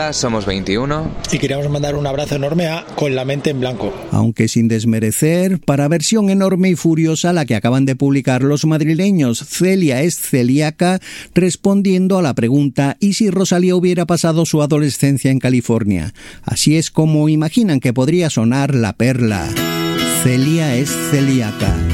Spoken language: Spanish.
Hola, somos 21. Y queríamos mandar un abrazo enorme a Con la mente en blanco. Aunque sin desmerecer, para versión enorme y furiosa la que acaban de publicar los madrileños. Celia es celíaca, respondiendo a la pregunta ¿y si Rosalía hubiera pasado su adolescencia en California? Así es como imaginan que podría sonar La Perla. Celia es celíaca.